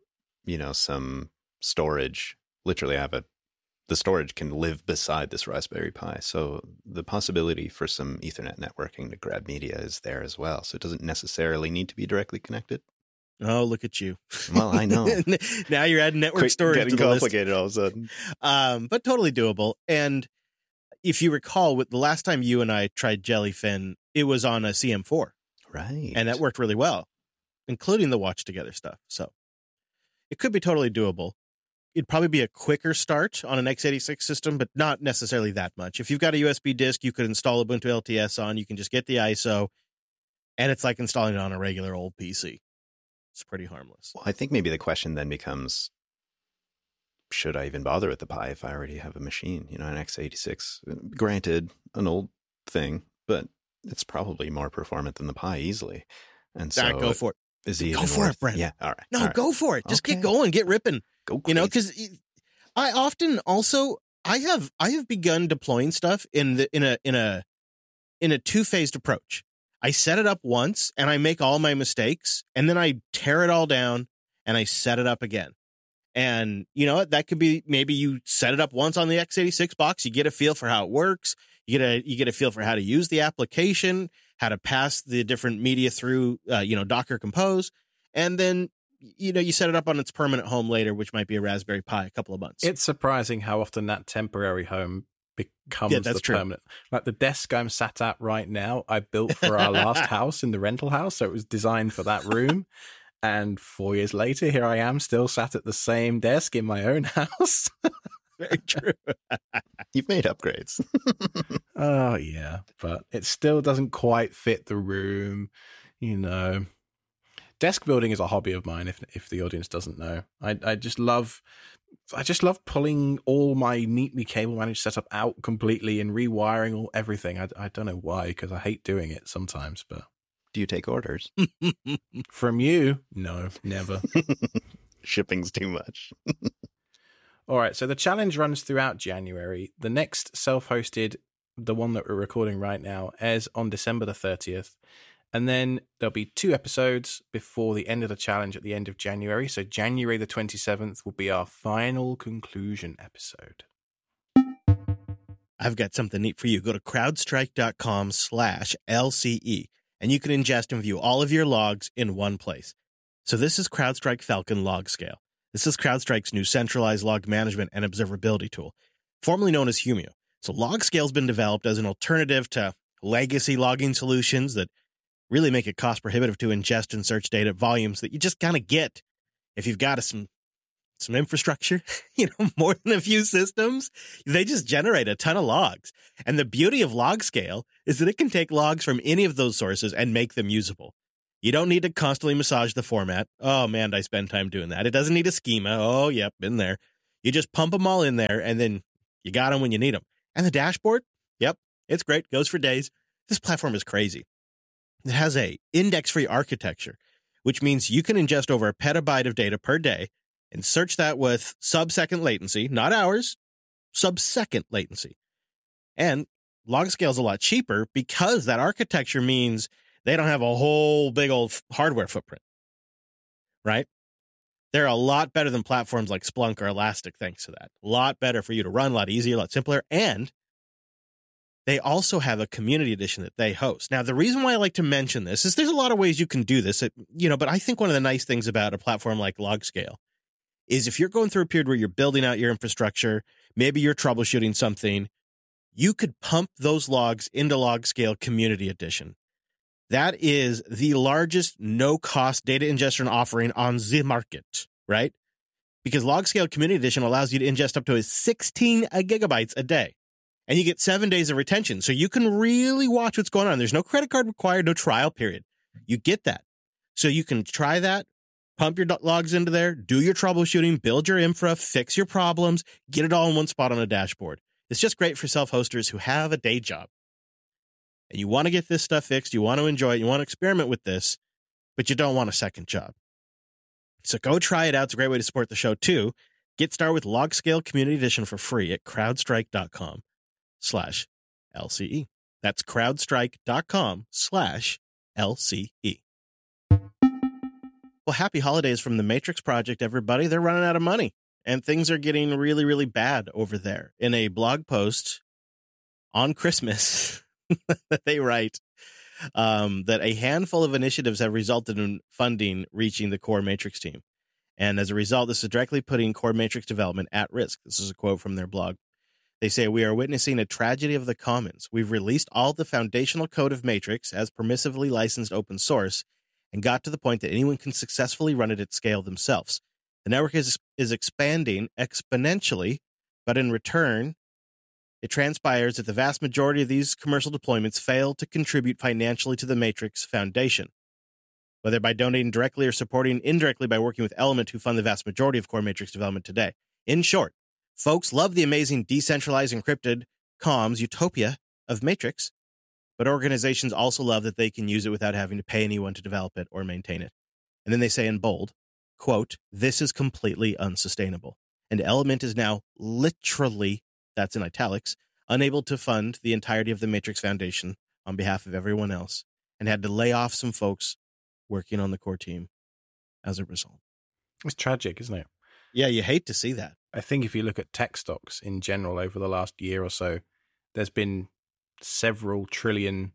some storage. Literally, the storage can live beside this Raspberry Pi. So the possibility for some Ethernet networking to grab media is there as well. So it doesn't necessarily need to be directly connected. Oh, look at you. Well, I know. Now you're adding network storage getting to the complicated list. All of a sudden. But totally doable. And if you recall, the last time you and I tried Jellyfin, it was on a CM4. Right. And that worked really well, including the watch together stuff. So it could be totally doable. It'd probably be a quicker start on an x86 system, but not necessarily that much. If you've got a USB disk, you could install Ubuntu LTS on. You can just get the ISO, and it's like installing it on a regular old PC. It's pretty harmless. Well, I think maybe the question then becomes, should I even bother with the Pi if I already have a machine? An x86, granted, an old thing, but it's probably more performant than the Pi easily. And so go for it. Is he go for it, Brent. Yeah, all right. No, all right. Go for it. Just get going, get ripping. Go crazy. Because I often also I have begun deploying stuff in a 2-phased approach. I set it up once and I make all my mistakes, and then I tear it all down and I set it up again. And that could be, maybe you set it up once on the x86 box, you get a feel for how it works, you get a feel for how to use the application, how to pass the different media through Docker Compose, and then you set it up on its permanent home later, which might be a Raspberry Pi a couple of months. It's surprising how often that temporary home becomes the permanent. Like the desk I'm sat at right now, I built for our last house in the rental house, so it was designed for that room. And 4 years later, here I am, still sat at the same desk in my own house. Very true. You've made upgrades. Oh, yeah. But it still doesn't quite fit the room, Desk building is a hobby of mine, if the audience doesn't know. I just love pulling all my neatly cable managed setup out completely and rewiring everything. I don't know why, because I hate doing it sometimes, but... Do you take orders? From you? No, never. Shipping's too much. All right, so the challenge runs throughout January. The next self-hosted, the one that we're recording right now, airs on December the 30th. And then there'll be 2 episodes before the end of the challenge at the end of January. So January the 27th will be our final conclusion episode. I've got something neat for you. Go to crowdstrike.com/LCE. And you can ingest and view all of your logs in one place. So this is CrowdStrike Falcon Log Scale. This is CrowdStrike's new centralized log management and observability tool, formerly known as Humio. So Log Scale's been developed as an alternative to legacy logging solutions that really make it cost prohibitive to ingest and search data at volumes that you just kind of get if you've got some some infrastructure, more than a few systems. They just generate a ton of logs. And the beauty of LogScale is that it can take logs from any of those sources and make them usable. You don't need to constantly massage the format. Oh, man, I spend time doing that. It doesn't need a schema. Oh, yep, been there. You just pump them all in there, and then you got them when you need them. And the dashboard, yep, it's great. Goes for days. This platform is crazy. It has a index-free architecture, which means you can ingest over a petabyte of data per day and search that with sub-second latency, not hours, sub-second latency. And LogScale is a lot cheaper because that architecture means they don't have a whole big old hardware footprint, right? They're a lot better than platforms like Splunk or Elastic thanks to that. A lot better for you to run, a lot easier, a lot simpler. And they also have a community edition that they host. Now, the reason why I like to mention this is there's a lot of ways you can do this, but I think one of the nice things about a platform like LogScale is if you're going through a period where you're building out your infrastructure, maybe you're troubleshooting something, you could pump those logs into LogScale Community Edition. That is the largest no-cost data ingestion offering on the market, right? Because LogScale Community Edition allows you to ingest up to 16 gigabytes a day. And you get 7 days of retention. So you can really watch what's going on. There's no credit card required, no trial period. You get that. So you can try that, pump your logs into there, do your troubleshooting, build your infra, fix your problems, get it all in one spot on a dashboard. It's just great for self-hosters who have a day job. And you want to get this stuff fixed, you want to enjoy it, you want to experiment with this, but you don't want a second job. So go try it out. It's a great way to support the show, too. Get started with LogScale Community Edition for free at crowdstrike.com/LCE. That's crowdstrike.com/LCE. Well, happy holidays from the Matrix Project, everybody. They're running out of money, and things are getting really, really bad over there. In a blog post on Christmas that they write, that a handful of initiatives have resulted in funding reaching the core Matrix team. And as a result, this is directly putting core Matrix development at risk. This is a quote from their blog. They say, "We are witnessing a tragedy of the commons. We've released all the foundational code of Matrix as permissively licensed open source and got to the point that anyone can successfully run it at scale themselves. The network is expanding exponentially, but in return, it transpires that the vast majority of these commercial deployments fail to contribute financially to the Matrix Foundation, whether by donating directly or supporting indirectly by working with Element, who fund the vast majority of core Matrix development today. In short, folks love the amazing decentralized encrypted comms utopia of Matrix, but organizations also love that they can use it without having to pay anyone to develop it or maintain it." And then they say in bold, quote, "This is completely unsustainable. And Element is now literally," that's in italics, "unable to fund the entirety of the Matrix Foundation on behalf of everyone else, and had to lay off some folks working on the core team as a result." It's tragic, isn't it? Yeah, you hate to see that. I think if you look at tech stocks in general over the last year or so, there's been several $1 trillion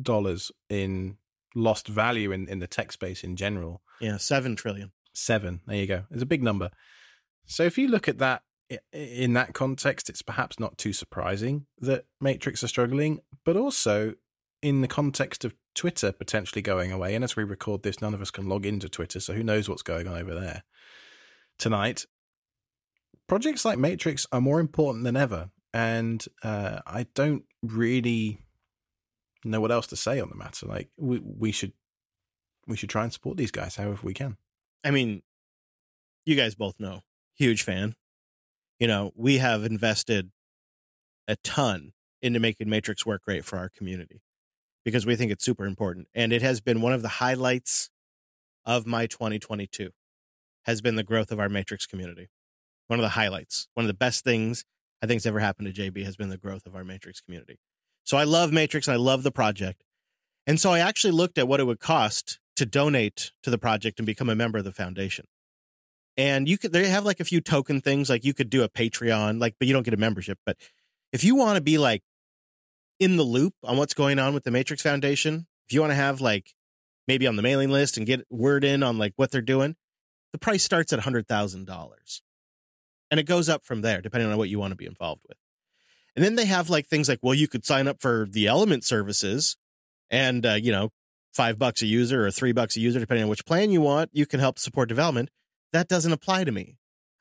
in lost value in the tech space in general. Yeah, 7 trillion. 7. There you go. It's a big number. So if you look at that in that context, it's perhaps not too surprising that Matrix are struggling, but also in the context of Twitter potentially going away. And as we record this, none of us can log into Twitter, so who knows what's going on over there tonight. Projects like Matrix are more important than ever. And I don't really know what else to say on the matter. Like we should try and support these guys however we can. I mean, you guys both know, huge fan. We have invested a ton into making Matrix work great for our community because we think it's super important. And it has been one of the highlights of my 2022 has been the growth of our Matrix community. One of the highlights, one of the best things I think has ever happened to JB has been the growth of our Matrix community. So I love Matrix and I love the project. And so I actually looked at what it would cost to donate to the project and become a member of the foundation. And they have like a few token things, like you could do a Patreon, but you don't get a membership. But if you want to be like in the loop on what's going on with the Matrix Foundation, if you want to have maybe on the mailing list and get word in on what they're doing, the price starts at $100,000. And it goes up from there, depending on what you want to be involved with. And then they have things you could sign up for the Element services and, $5 a user or $3 a user, depending on which plan you want. You can help support development. That doesn't apply to me.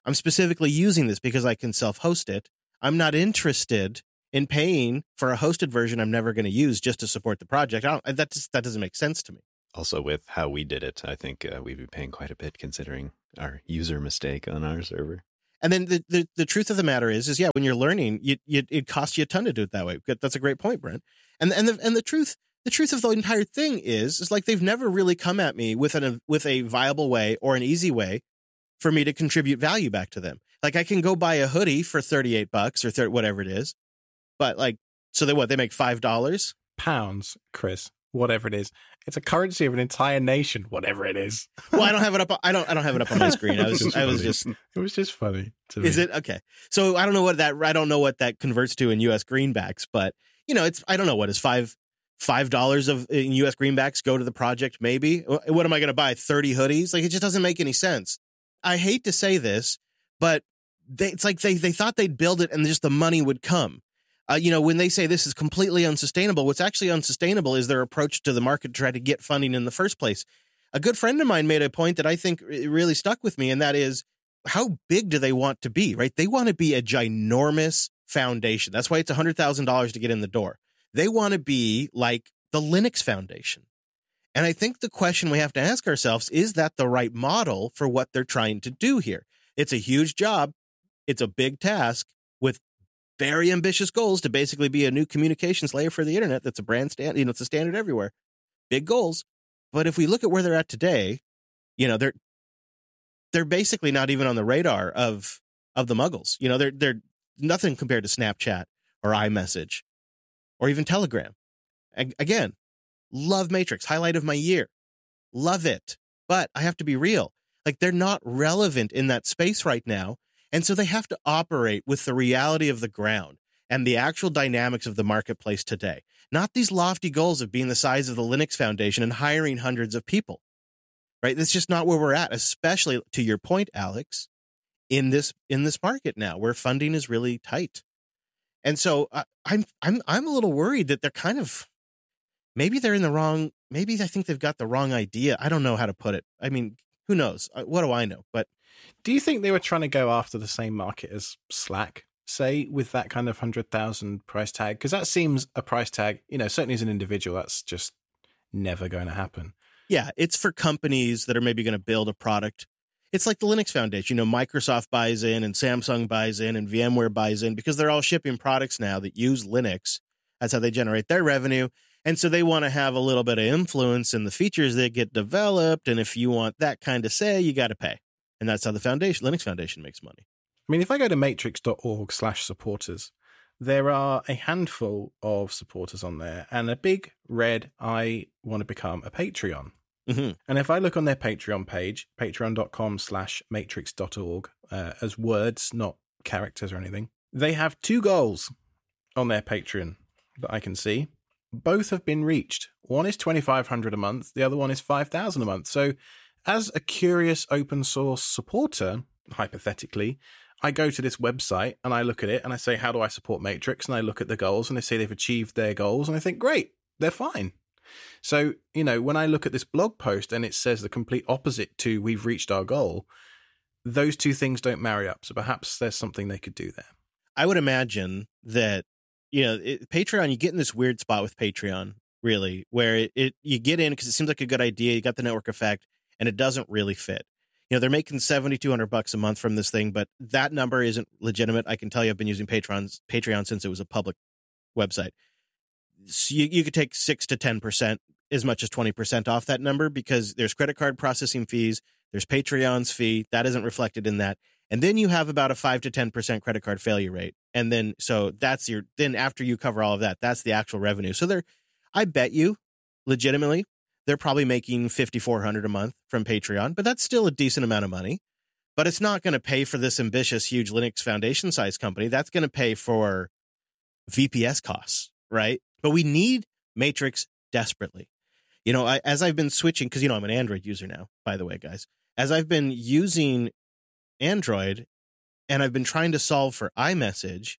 I'm specifically using this because I can self-host it. I'm not interested in paying for a hosted version I'm never going to use just to support the project. That doesn't make sense to me. Also, with how we did it, I think we'd be paying quite a bit considering our user mistake on our server. And then the truth of the matter is yeah, when you're learning, it costs you a ton to do it that way. That's a great point, Brent. And the truth of the entire thing is like they've never really come at me with a viable way or an easy way for me to contribute value back to them. Like I can go buy a hoodie for $38 or whatever it is, but like, so they make $5? Pounds, Chris, whatever it is. It's a currency of an entire nation, whatever it is. Well, I don't have it up. I don't have it up on my screen. It was just funny to me. Is it okay? So I don't know what that converts to in U.S. greenbacks, but I don't know what is $5 of in U.S. greenbacks go to the project. Maybe. What am I going to buy? 30 hoodies? Like it just doesn't make any sense. I hate to say this, but it's like they thought they'd build it and just the money would come. When they say this is completely unsustainable, what's actually unsustainable is their approach to the market to try to get funding in the first place. A good friend of mine made a point that I think really stuck with me, and that is, how big do they want to be, right? They want to be a ginormous foundation. That's why it's $100,000 to get in the door. They want to be like the Linux Foundation. And I think the question we have to ask ourselves, is that the right model for what they're trying to do here? It's a huge job. It's a big task with very ambitious goals to basically be a new communications layer for the internet. That's a brand standard. It's a standard everywhere. Big goals. But if we look at where they're at today, they're basically not even on the radar of the muggles. They're nothing compared to Snapchat or iMessage or even Telegram. Again, love Matrix, highlight of my year. Love it. But I have to be real. Like they're not relevant in that space right now. And so they have to operate with the reality of the ground and the actual dynamics of the marketplace today, not these lofty goals of being the size of the Linux Foundation and hiring hundreds of people, right? That's just not where we're at, especially to your point, Alex, in this market now where funding is really tight. And so I'm a little worried that they're kind of, maybe they're in the wrong, maybe I think they've got the wrong idea. I don't know how to put it. I mean, who knows? What do I know? But do you think they were trying to go after the same market as Slack, say, with that kind of 100,000 price tag? Because that seems a price tag, certainly as an individual, that's just never going to happen. Yeah, it's for companies that are maybe going to build a product. It's like the Linux Foundation. Microsoft buys in and Samsung buys in and VMware buys in because they're all shipping products now that use Linux. That's how they generate their revenue. And so they want to have a little bit of influence in the features that get developed. And if you want that kind of say, you got to pay. And that's how the Linux Foundation makes money. I mean, if I go to matrix.org/supporters, there are a handful of supporters on there and a big red, I want to become a Patreon. Mm-hmm. And if I look on their Patreon page, patreon.com/matrix.org, as words, not characters or anything, they have 2 goals on their Patreon that I can see. Both have been reached. One is $2,500 a month. The other one is $5,000 a month. So as a curious open source supporter, hypothetically, I go to this website and I look at it and I say, how do I support Matrix? And I look at the goals and they say they've achieved their goals. And I think, great, they're fine. So, when I look at this blog post and it says the complete opposite to we've reached our goal, those two things don't marry up. So perhaps there's something they could do there. I would imagine that, Patreon, you get in this weird spot with Patreon, really, where you get in because it seems like a good idea. You got the network effect and it doesn't really fit. They're making $7,200 a month from this thing, but that number isn't legitimate. I can tell you, I've been using Patreon since it was a public website. So you could take 6 to 10%, as much as 20% off that number, because there's credit card processing fees, there's Patreon's fee that isn't reflected in that, and then you have about a 5 to 10% credit card failure rate, and then then after you cover all of that, that's the actual revenue. So I bet you, legitimately, they're probably making $5,400 a month from Patreon, but that's still a decent amount of money. But it's not going to pay for this ambitious, huge Linux Foundation size company. That's going to pay for VPS costs, right? But we need Matrix desperately. As I've been switching, because, I'm an Android user now, by the way, guys. As I've been using Android and I've been trying to solve for iMessage,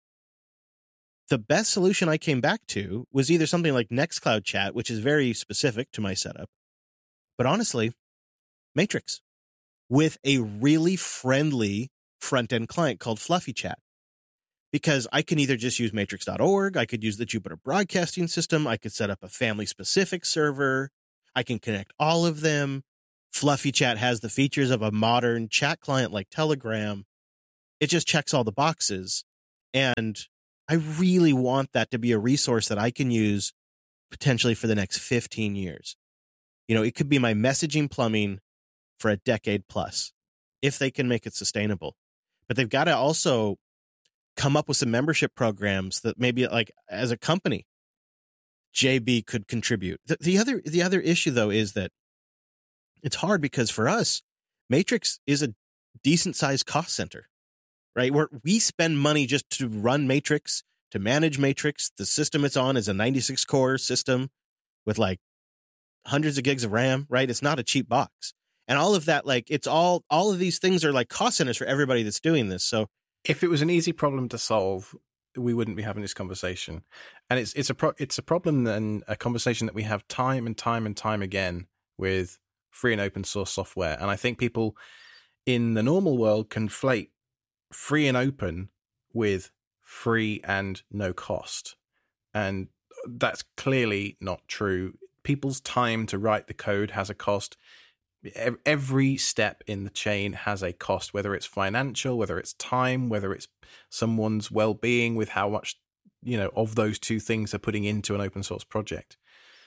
the best solution I came back to was either something like Nextcloud Chat, which is very specific to my setup, but honestly, Matrix, with a really friendly front-end client called Fluffy Chat. Because I can either just use matrix.org, I could use the Jupyter Broadcasting System, I could set up a family-specific server, I can connect all of them. Fluffy Chat has the features of a modern chat client like Telegram. It just checks all the boxes. And I really want that to be a resource that I can use potentially for the next 15 years. You know, it could be my messaging plumbing for a decade plus if they can make it sustainable. But they've got to also come up with some membership programs that maybe, like, as a company, JB could contribute. The other issue, though, is that it's hard because for us, Matrix is a decent sized cost center, right? We spend money just to run Matrix, to manage Matrix. The system it's on is a 96 core system with like hundreds of gigs of RAM, right? It's not a cheap box. And all of that, like, it's all of these things are like cost centers for everybody that's doing this. So if it was an easy problem to solve, we wouldn't be having this conversation. And it's a problem and a conversation that we have time and time and time again with free and open source software. And I think people in the normal world conflate free and open with free and no cost. And that's clearly not true. People's time to write the code has a cost. Every step in the chain has a cost, whether it's financial, whether it's time, whether it's someone's well-being with how much, you know, of those two things they're putting into an open source project.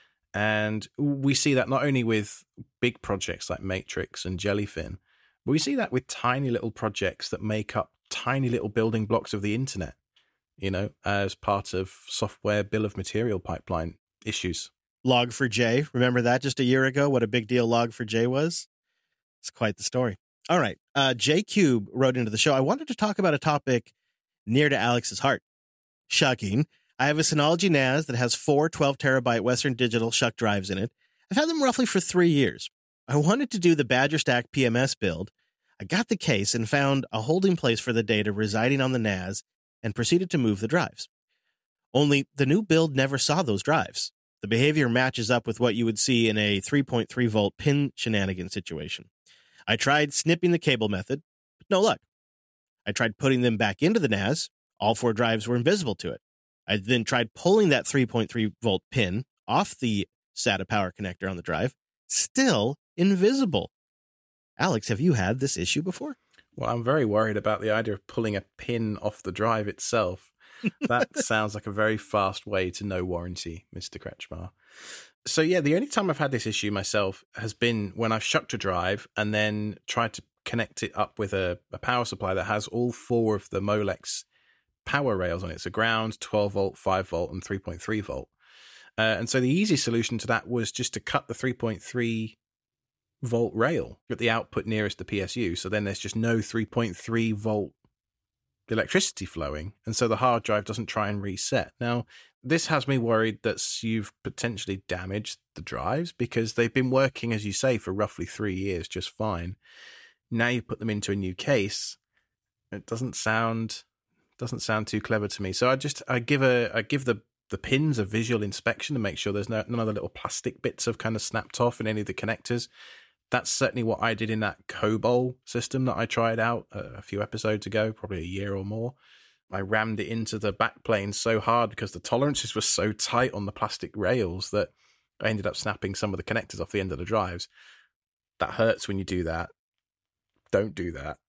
And we see that not only with big projects like Matrix and Jellyfin, but we see that with tiny little projects that make up tiny little building blocks of the internet, you know, as part of software bill of material pipeline issues. Log4j, remember that just a year ago? What a big deal Log4j was? It's quite the story. All right. J-Cube wrote into the show, I wanted to talk about a topic near to Alex's heart. Shucking. I have a Synology NAS that has 4 12-terabyte Western Digital shuck drives in it. I've had them roughly for 3 years. I wanted to do the Badger Stack PMS build. I got the case and found a holding place for the data residing on the NAS and proceeded to move the drives. Only the new build never saw those drives. The behavior matches up with what you would see in a 3.3 volt pin shenanigan situation. I tried snipping the cable method, but no luck. I tried putting them back into the NAS. All 4 drives were invisible to it. I then tried pulling that 3.3 volt pin off the SATA power connector on the drive. Still invisible. Alex, have you had this issue before? Well, I'm very worried about the idea of pulling a pin off the drive itself. That sounds like a very fast way to no warranty, Mr. Kretschmar. So yeah, the only time I've had this issue myself has been when I've shucked a drive and then tried to connect it up with a power supply that has all 4 of the Molex power rails on it. So ground, 12 volt, 5 volt, and 3.3 volt. And so the easy solution to that was just to cut the 3.3 volt rail at the output nearest the PSU. So then there's just no 3.3 volt electricity flowing, and so the hard drive doesn't try and reset. Now, this has me worried that you've potentially damaged the drives because they've been working, as you say, for roughly 3 years just fine. Now you put them into a new case. It doesn't sound too clever to me. So I give the pins a visual inspection to make sure there's none of the little plastic bits have kind of snapped off in any of the connectors. That's certainly what I did in that COBOL system that I tried out a few episodes ago, probably a year or more. I rammed it into the backplane so hard because the tolerances were so tight on the plastic rails that I ended up snapping some of the connectors off the end of the drives. That hurts when you do that. Don't do that.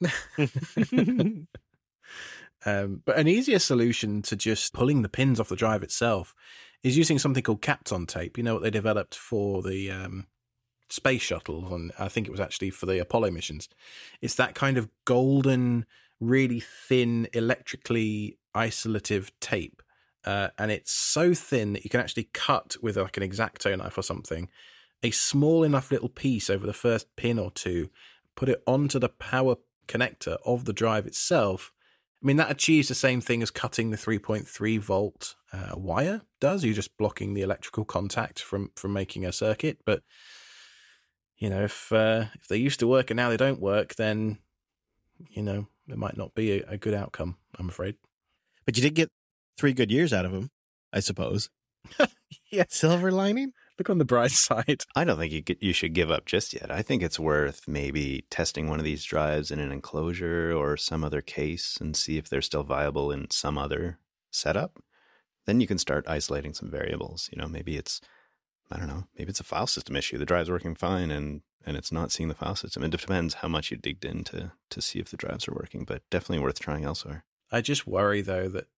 But an easier solution to just pulling the pins off the drive itself is using something called Kapton tape. You know what they developed for the space shuttle, and I think it was actually for the Apollo missions. It's that kind of golden, really thin, electrically isolative tape. And it's so thin that you can actually cut with like an X-Acto knife or something, a small enough little piece over the first pin or two, put it onto the power connector of the drive itself. I mean, that achieves the same thing as cutting the 3.3 volt wire does. You're just blocking the electrical contact from making a circuit. But, you know, if they used to work and now they don't work, then, you know, it might not be a good outcome, I'm afraid. But you did get 3 good years out of them, I suppose. Yeah. Silver lining? Look on the bright side. I don't think you should give up just yet. I think it's worth maybe testing one of these drives in an enclosure or some other case and see if they're still viable in some other setup. Then you can start isolating some variables. Maybe it's, I don't know, maybe it's a file system issue. The drive's working fine and it's not seeing the file system. It depends how much you digged in to see if the drives are working, but definitely worth trying elsewhere. I just worry, though, that